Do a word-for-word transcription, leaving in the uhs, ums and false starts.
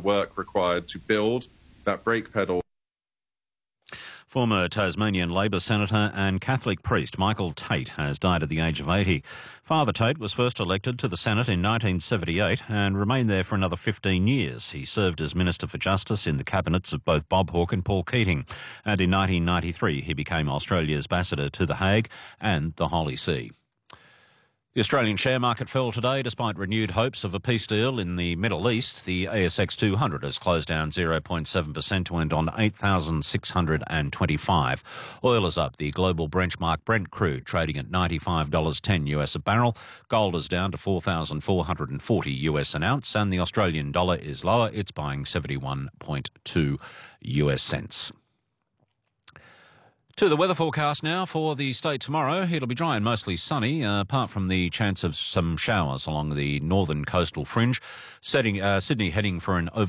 work required to build that brake pedal. Former Tasmanian Labor Senator and Catholic priest Michael Tate has died at the age of eighty. Father Tate was first elected to the Senate in nineteen seventy-eight and remained there for another fifteen years. He served as Minister for Justice in the cabinets of both Bob Hawke and Paul Keating. And in nineteen ninety-three, he became Australia's ambassador to The Hague and the Holy See. The Australian share market fell today despite renewed hopes of a peace deal in the Middle East. The A S X two hundred has closed down zero point seven percent to end on eight thousand six hundred twenty-five. Oil is up. The global benchmark Brent crude trading at ninety-five dollars ten US a barrel. Gold is down to four thousand four hundred forty US an ounce, and the Australian dollar is lower. It's buying seventy-one point two US cents. To the weather forecast now for the state tomorrow. It'll be dry and mostly sunny, uh, apart from the chance of some showers along the northern coastal fringe. Setting, uh, Sydney heading for an over